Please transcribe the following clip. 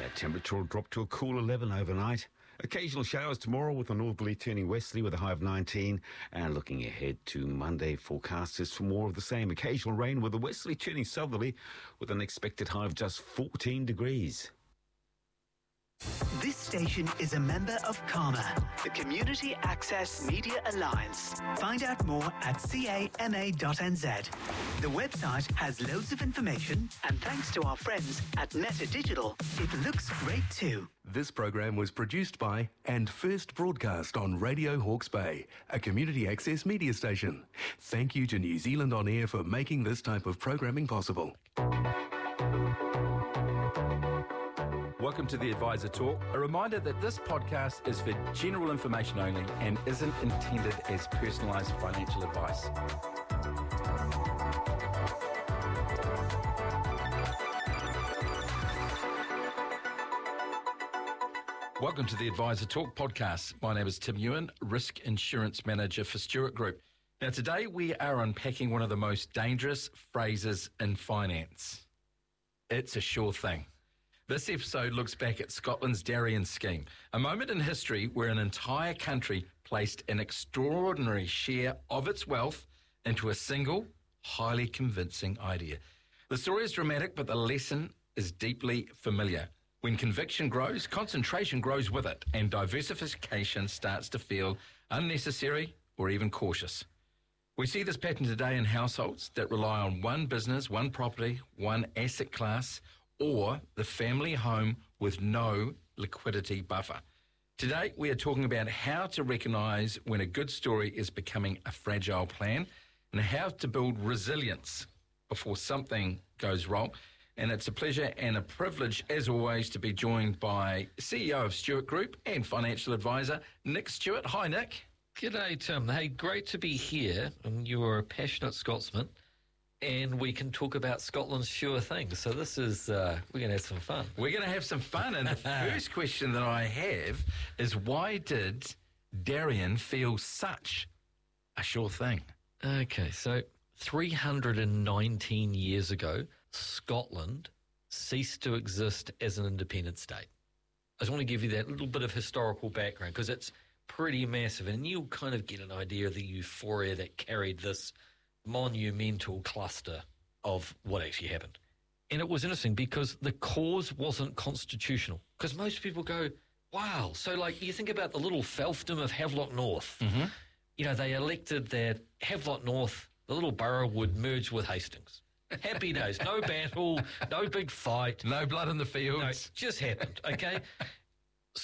Temperature will drop to a cool 11 overnight. Occasional showers tomorrow with a northerly turning westerly with a high of 19. And looking ahead to Monday, forecasters for more of the same. Occasional rain with a westerly turning southerly with an expected high of just 14 degrees. This station is a member of CAMA, the Community Access Media Alliance. Find out more at cama.nz. The website has loads of information, and thanks to our friends at Meta Digital, it looks great too. This program was produced by and first broadcast on Radio Hawke's Bay, a community access media station. Thank you to New Zealand On Air for making this type of programming possible. Welcome to the Advisor Talk. A reminder that this podcast is for general information only and isn't intended as personalised financial advice. Welcome to the Advisor Talk podcast. My name is Tim Ewan, Risk Insurance Manager for Stewart Group. Now today we are unpacking one of the most dangerous phrases in finance. It's a sure thing. This episode looks back at Scotland's Darien scheme, a moment in history where an entire country placed an extraordinary share of its wealth into a single, highly convincing idea. The story is dramatic, but the lesson is deeply familiar. When conviction grows, concentration grows with it, and diversification starts to feel unnecessary or even cautious. We see this pattern today in households that rely on one business, one property, one asset class, or the family home with no liquidity buffer. Today, we are talking about how to recognise when a good story is becoming a fragile plan and how to build resilience before something goes wrong. And it's a pleasure and a privilege, as always, to be joined by CEO of Stewart Group and financial advisor, Nick Stewart. Hi, Nick. G'day, Tim. Hey, great to be here. And you are a passionate Scotsman. And we can talk about Scotland's sure thing. So this is, we're going to have some fun. We're going to have some fun. And the first question that I have is, why did Darien feel such a sure thing? Okay, so 319 years ago, Scotland ceased to exist as an independent state. I just want to give you that little bit of historical background because it's pretty massive. And you'll kind of get an idea of the euphoria that carried this monumental cluster of what actually happened. And it was interesting because the cause wasn't constitutional. Because most people go, wow, so like you think about the little fiefdom of Havelock North. Mm-hmm. You know, they elected that Havelock North, the little borough, would merge with Hastings. Happy days, no battle, no big fight. No blood in the fields. No, it just happened, okay?